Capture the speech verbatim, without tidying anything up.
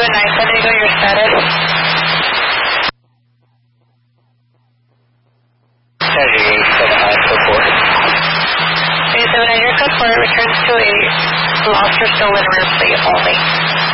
seven nine, San Diego, your status? San Diego, seven nine, report. Okay, seven nine, your code four returns to a lost or stolen rear plate only.